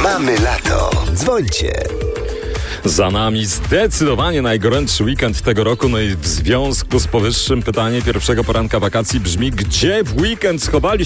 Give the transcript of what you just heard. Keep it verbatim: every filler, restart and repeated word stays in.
Mamy lato. Dzwońcie. Za nami zdecydowanie najgorętszy weekend tego roku, no i w związku z powyższym pytanie pierwszego poranka wakacji brzmi: gdzie w weekend schowaliście